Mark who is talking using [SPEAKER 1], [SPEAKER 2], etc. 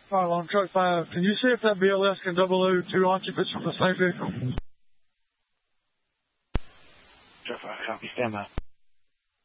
[SPEAKER 1] All right, on truck 5, can you see if that BLS can double load 2 occupants from the same vehicle?
[SPEAKER 2] Truck 5, copy, stand by.